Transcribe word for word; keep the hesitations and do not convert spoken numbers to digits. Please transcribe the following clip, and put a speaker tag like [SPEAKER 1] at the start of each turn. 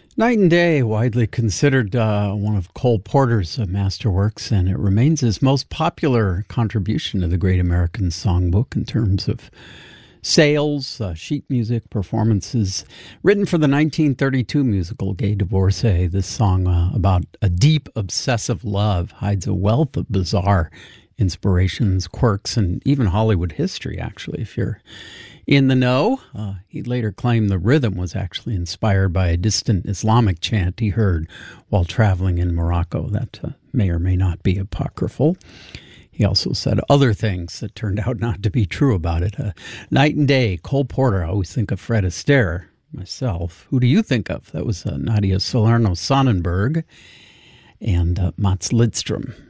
[SPEAKER 1] Night and Day, widely considered uh, one of Cole Porter's uh, masterworks, and it remains his most popular contribution to the Great American Songbook in terms of sales, uh, sheet music, performances. Written for the nineteen thirty-two musical Gay Divorcee, this song uh, about a deep, obsessive love hides a wealth of bizarre inspirations, quirks, and even Hollywood history, actually, if you're in the know. Uh, he later claimed the rhythm was actually inspired by a distant Islamic chant he heard while traveling in Morocco. That uh, may or may not be apocryphal. He also said other things that turned out not to be true about it. Uh, Night and Day, Cole Porter. I always think of Fred Astaire, myself. Who do you think of? That was uh, Nadia Salerno Sonnenberg and uh, Mats Lidstrom.